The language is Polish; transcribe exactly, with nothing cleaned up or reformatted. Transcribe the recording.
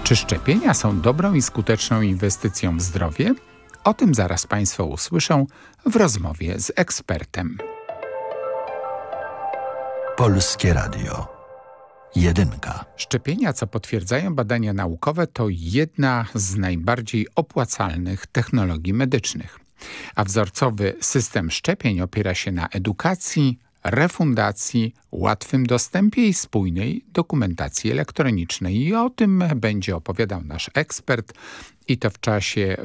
Czy szczepienia są dobrą i skuteczną inwestycją w zdrowie? O tym zaraz Państwo usłyszą w rozmowie z ekspertem. Polskie Radio. Jedynka. Szczepienia, co potwierdzają badania naukowe, to jedna z najbardziej opłacalnych technologii medycznych. A wzorcowy system szczepień opiera się na edukacji, refundacji, łatwym dostępie i spójnej dokumentacji elektronicznej. I o tym będzie opowiadał nasz ekspert, i to w czasie